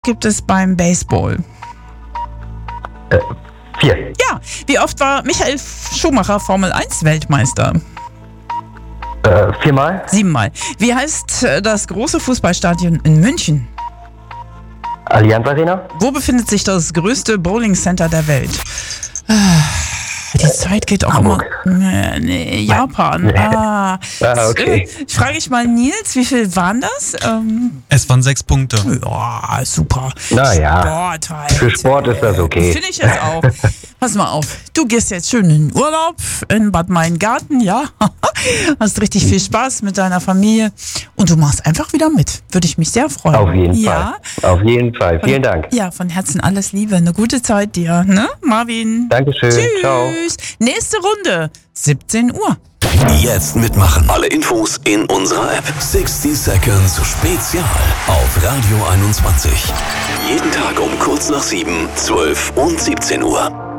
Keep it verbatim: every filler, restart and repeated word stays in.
gibt es beim Baseball? Äh, vier. Ja. Wie oft war Michael Schumacher Formel eins Weltmeister? Äh, viermal. Siebenmal. Wie heißt das große Fußballstadion in München? Allianz Arena. Wo befindet sich das größte Bowling Center der Welt? Die Zeit geht auch Hamburg. immer. Nee, nee, Japan. Ah, Ah, okay. Ich frage ich mal Nils, wie viel waren das? Ähm, Es waren sechs Punkte. ja, super. Naja, Sport halt. für Sport ist das okay. Finde ich jetzt auch. Pass mal auf, du gehst jetzt schön in den Urlaub in Bad Meingarten, ja? Hast richtig viel Spaß mit deiner Familie und du machst einfach wieder mit. Würde ich mich sehr freuen. Auf jeden ja? Fall. Auf jeden Fall. Vielen Dank. Ja, von Herzen alles Liebe. Eine gute Zeit dir, ne, Marvin? Dankeschön. Tschüss. Ciao. Nächste Runde, siebzehn Uhr. Jetzt mitmachen. Alle Infos in unserer App. sechzig Seconds Spezial auf Radio einundzwanzig. Jeden Tag um kurz nach sieben, zwölf und siebzehn Uhr.